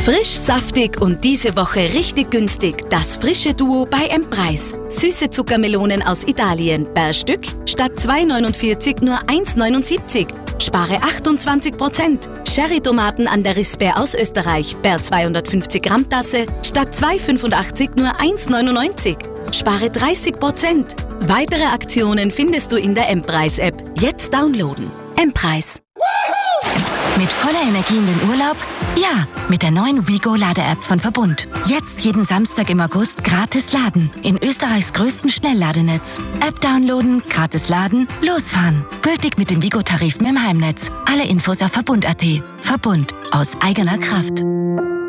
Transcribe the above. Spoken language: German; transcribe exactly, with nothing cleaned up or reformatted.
Frisch, saftig und diese Woche richtig günstig. Das frische Duo bei M-Preis. Süße Zuckermelonen aus Italien. Per Stück statt zwei neunundvierzig nur eins neunundsiebzig. Spare achtundzwanzig Prozent. Sherry-Tomaten an der Rispe aus Österreich. Per zweihundertfünfzig Gramm Tasse statt zwei fünfundachtzig nur eins neunundneunzig. Spare dreißig Prozent. Weitere Aktionen findest du in der M-Preis-App. Jetzt downloaden. M-Preis. Mit voller Energie in den Urlaub? Ja, mit der neuen WeGo-Lade-App von Verbund. Jetzt jeden Samstag im August gratis laden. In Österreichs größten Schnellladenetz. App downloaden, gratis laden, losfahren. Gültig mit den WeGo-Tarifen im Heimnetz. Alle Infos auf Verbund punkt at. Verbund. Aus eigener Kraft.